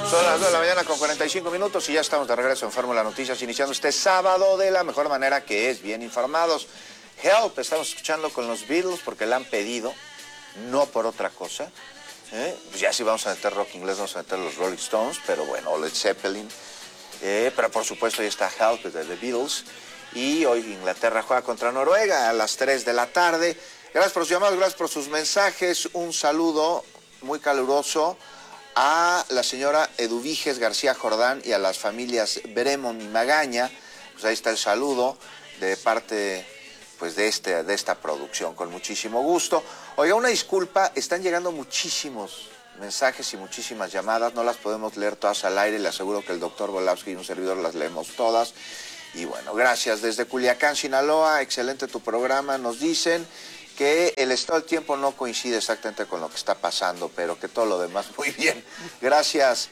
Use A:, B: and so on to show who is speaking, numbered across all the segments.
A: Son las 2 de la mañana con 45 minutos y ya estamos de regreso en Fórmula Noticias, iniciando este sábado de la mejor manera, que es bien informados. Help, estamos escuchando con los Beatles porque la han pedido, no por otra cosa. Pues ya si vamos a meter rock inglés, vamos a meter los Rolling Stones, pero bueno, Led Zeppelin. Pero por supuesto ahí está Help de The Beatles. Y hoy Inglaterra juega contra Noruega a las 3 de la tarde. Gracias por sus llamados, gracias por sus mensajes. Un saludo muy caluroso a la señora Eduviges García Jordán y a las familias Bremon y Magaña. Pues ahí está el saludo de parte pues de esta producción, con muchísimo gusto. Oiga, una disculpa, están llegando muchísimos mensajes y muchísimas llamadas, no las podemos leer todas al aire, le aseguro que el doctor Volavsky y un servidor las leemos todas. Y bueno, gracias. Desde Culiacán, Sinaloa, excelente tu programa, nos dicen que el estado del tiempo no coincide exactamente con lo que está pasando, pero que todo lo demás muy bien. Gracias.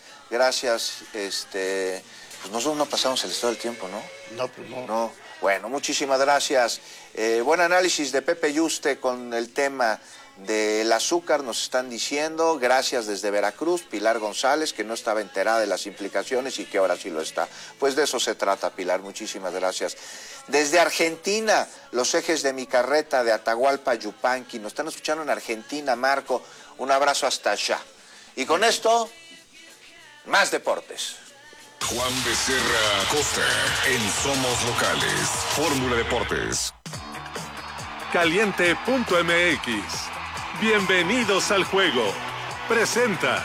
A: Pues nosotros no pasamos el estado del tiempo, ¿no?
B: No, pues no.
A: No. Bueno, muchísimas gracias. Buen análisis de Pepe Yuste con el tema del azúcar, nos están diciendo. Gracias desde Veracruz, Pilar González, que no estaba enterada de las implicaciones y que ahora sí lo está. Pues de eso se trata, Pilar, muchísimas gracias. Desde Argentina, los ejes de mi carreta de Atahualpa Yupanqui, nos están escuchando en Argentina, Marco, un abrazo hasta allá. Y con esto, más deportes.
C: Juan Becerra Costa en Somos Locales, Fórmula Deportes.
D: Caliente.mx. Bienvenidos al juego. Presenta.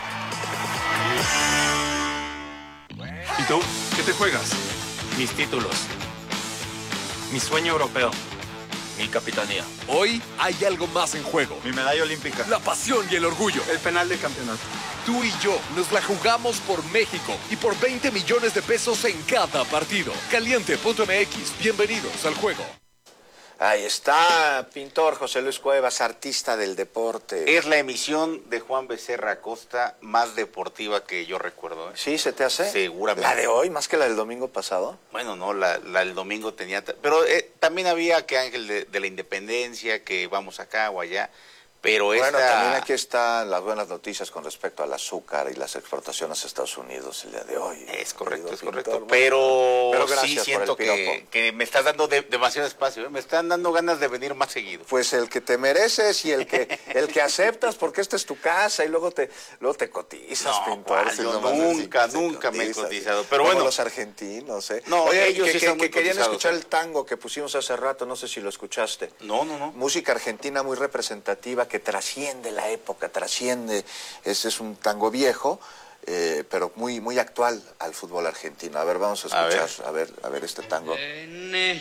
D: ¿Y tú? ¿Qué te juegas?
E: Mis títulos. Mi sueño europeo. Mi capitanía.
F: Hoy hay algo más en juego.
E: Mi medalla olímpica.
F: La pasión y el orgullo.
E: El penal de campeonato.
F: Tú y yo nos la jugamos por México y por 20 millones de pesos en cada partido. Caliente.mx. Bienvenidos al juego.
A: Ahí está, pintor José Luis Cuevas, artista del deporte.
G: Es la emisión de Juan Becerra Costa más deportiva que yo recuerdo, ¿eh?
A: ¿Sí, se te hace?
G: Seguramente.
A: ¿La de hoy, más que la del domingo pasado?
G: Bueno, no, la del domingo tenía... Pero también había que Ángel de la Independencia, que vamos acá o allá. Pero
A: bueno, también aquí están las buenas noticias con respecto al azúcar y las exportaciones a Estados Unidos el día de hoy.
G: Es correcto, es correcto.
A: Bueno,
G: pero sí
A: gracias
G: siento
A: por el
G: que me estás dando demasiado espacio, ¿eh? Me están dando ganas de venir más seguido.
A: Pues el que te mereces y el que aceptas, porque esta es tu casa y luego te cotizas,
G: No,
A: pintor.
G: yo nunca me he cotizado. Pero
A: como
G: bueno,
A: los argentinos, ¿eh?
G: No,
A: oye,
G: ellos sí están muy
A: querían
G: cotizados,
A: escuchar
G: ¿eh?
A: el tango que pusimos hace rato, no sé si lo escuchaste.
G: No.
A: Música argentina muy representativa que trasciende la época, ese es un tango viejo, pero muy actual al fútbol argentino. A ver, vamos a escuchar, a ver este tango.
H: En